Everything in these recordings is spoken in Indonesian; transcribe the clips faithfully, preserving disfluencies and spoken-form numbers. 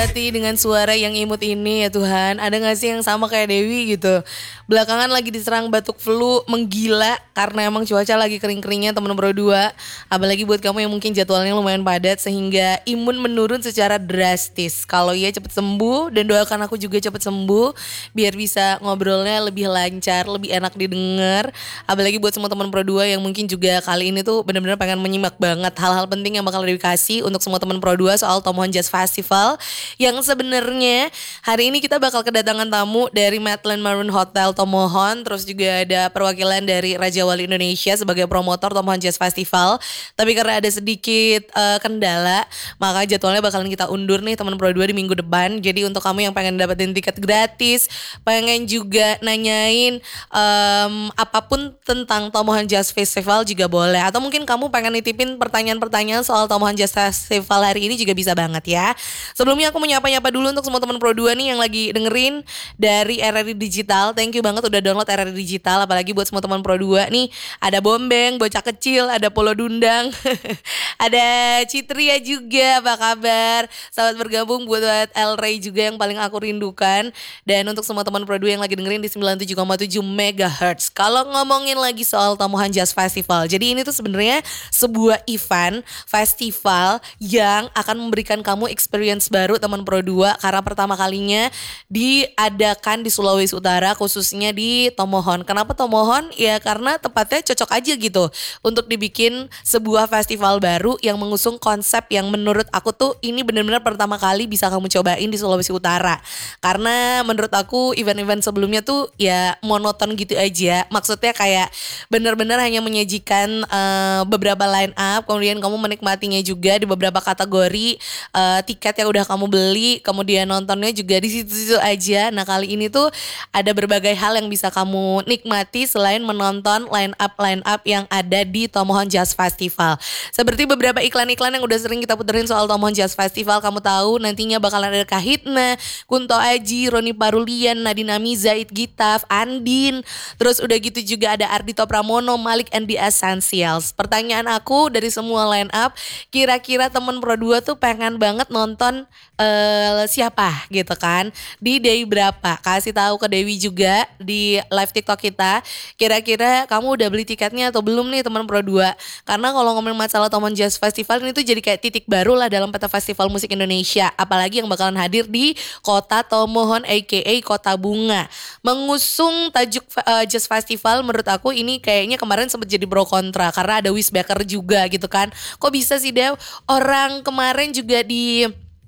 hati dengan suara yang imut ini ya Tuhan. Ada gak sih yang sama kayak Dewi gitu? Belakangan lagi diserang batuk flu menggila karena emang cuaca lagi kering-keringnya temen berdua. Apalagi buat kamu yang mungkin jadwalnya lumayan padat sehingga imun menurun secara drastis. Kalau iya cepet sembuh dan doakan aku juga cepet sembuh biar bisa ngobrolnya lebih lancar, lebih enak didengar. Apalagi buat semua teman berdua yang mungkin juga kali ini tuh benar-benar pengen menyimak banget hal-hal penting yang bakal dikasih untuk semua teman Pro dua soal Tomohon Jazz Festival yang sebenarnya hari ini kita bakal kedatangan tamu dari Madeline Maroon Hotel Tomohon, terus juga ada perwakilan dari Raja Wali Indonesia sebagai promotor Tomohon Jazz Festival. Tapi karena ada sedikit uh, kendala, maka jadwalnya bakalan kita undur nih teman Pro dua di minggu depan. Jadi untuk kamu yang pengen dapetin tiket gratis, pengen juga nanyain um, apapun tentang Tomohon Jazz Festival juga boleh. Atau mungkin kamu pengen nitipin pertanyaan-pertanyaan soal Tomohon Jazz Festival hari ini juga bisa banget ya. Sebelumnya aku menyapa-nyapa dulu untuk semua teman Pro dua nih yang lagi dengerin dari R R I Digital. Thank you banget udah download R R I Digital. Apalagi buat semua teman Pro dua nih, ada Bombeng, bocah kecil, ada Polo Dundang, ada Citria juga, apa kabar? Selamat bergabung buat El Rey juga yang paling aku rindukan. Dan untuk semua teman Pro dua yang lagi dengerin di sembilan puluh tujuh koma tujuh megahertz. Kalau ngomongin lagi soal Tomohon Jazz Festival, jadi ini tuh sebenarnya sebuah event festival yang akan memberikan kamu experience baru teman Pro dua karena pertama kalinya diadakan di Sulawesi Utara, khususnya di Tomohon. Kenapa Tomohon? Ya karena tempatnya cocok aja gitu untuk dibikin sebuah festival baru yang mengusung konsep yang menurut aku tuh ini benar-benar pertama kali bisa kamu cobain di Sulawesi Utara. Karena menurut aku event-event sebelumnya tuh ya monoton gitu aja. Maksudnya kayak benar-benar hanya menyajikan uh, beberapa line up, kemudian kamu menikmatinya juga di beberapa kategori uh, tiket yang udah kamu beli, kemudian nontonnya juga di situ-situ aja. Nah kali ini tuh ada berbagai hal yang bisa kamu nikmati selain menonton line up line up yang ada di Tomohon Jazz Festival. Seperti beberapa iklan-iklan yang udah sering kita puterin soal Tomohon Jazz Festival, kamu tahu nantinya bakalan ada Kahitna, Kunto Aji, Roni Parulian, Nadine Amiza, It Gitaf, Andin, terus udah gitu juga ada Ardhito Pramono, Malik and the Essentials. Pertanyaan aku dari semua line up, kira-kira temen Pro dua tuh pengen banget nonton uh, siapa gitu kan? Di day berapa? Kasih tahu ke Dewi juga di live TikTok kita. Kira-kira kamu udah beli tiketnya atau belum nih teman Pro dua? Karena kalau ngomongin masalah Tomohon Jazz Festival ini tuh jadi kayak titik baru lah dalam peta festival musik Indonesia. Apalagi yang bakalan hadir di kota Tomohon aka Kota Bunga. Mengusung tajuk uh, Jazz Festival menurut aku ini kayaknya kemarin sempat jadi pro kontra karena ada Wisbaker juga gitu kan. Kok bisa sih Dew? Orang kemarin juga di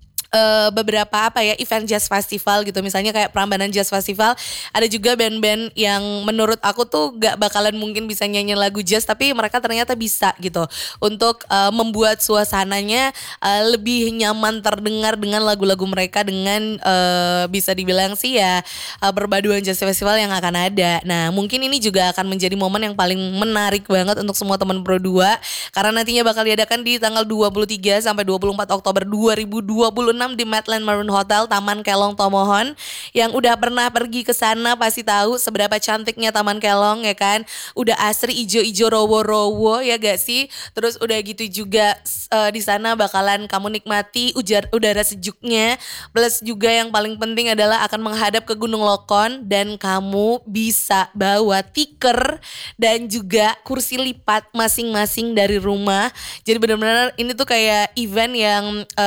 Uh, beberapa apa ya event jazz festival gitu, misalnya kayak Prambanan Jazz Festival, ada juga band-band yang menurut aku tuh gak bakalan mungkin bisa nyanyi lagu jazz, tapi mereka ternyata bisa gitu untuk uh, membuat suasananya uh, lebih nyaman terdengar dengan lagu-lagu mereka dengan uh, bisa dibilang sih ya uh, perpaduan jazz festival yang akan ada. Nah mungkin ini juga akan menjadi momen yang paling menarik banget untuk semua teman Pro dua karena nantinya bakal diadakan di tanggal dua puluh tiga sampai dua puluh empat Oktober dua ribu dua puluh enam di Madeline Maroon Hotel Taman Kelong Tomohon. Yang udah pernah pergi ke sana pasti tahu seberapa cantiknya Taman Kelong ya kan. Udah asri ijo-ijo rowo-rowo ya gak sih? Terus udah gitu juga uh, di sana bakalan kamu nikmati ujar, udara sejuknya. Plus juga yang paling penting adalah akan menghadap ke Gunung Lokon dan kamu bisa bawa tikar dan juga kursi lipat masing-masing dari rumah. Jadi benar-benar ini tuh kayak event yang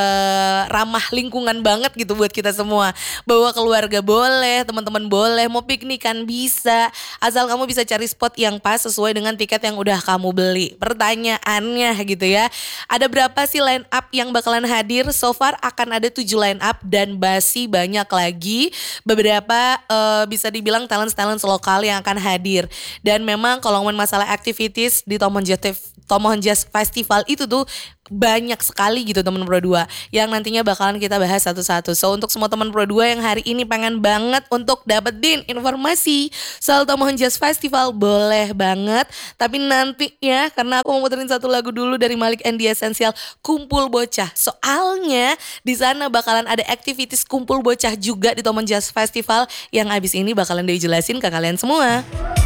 uh, ramah lingkungan banget gitu buat kita semua. Bawa keluarga boleh, teman-teman boleh, mau piknikan bisa, asal kamu bisa cari spot yang pas sesuai dengan tiket yang udah kamu beli. Pertanyaannya gitu ya, ada berapa sih line up yang bakalan hadir? So far akan ada tujuh line up dan masih banyak lagi beberapa uh, bisa dibilang talent-talent lokal yang akan hadir. Dan memang kalau ngomongin masalah activities di Tomohon Jazz, Tomohon Jazz Festival itu tuh banyak sekali gitu teman Pro dua yang nantinya bakalan kita bahas satu-satu. So untuk semua teman Pro dua yang hari ini pengen banget untuk dapetin informasi soal Tomohon Jazz Festival, boleh banget. Tapi nanti ya, karena aku mau muterin satu lagu dulu dari Malik and the Essential, Kumpul Bocah. Soalnya di sana bakalan ada activities kumpul bocah juga di Tomohon Jazz Festival yang abis ini bakalan dijelasin ke kalian semua.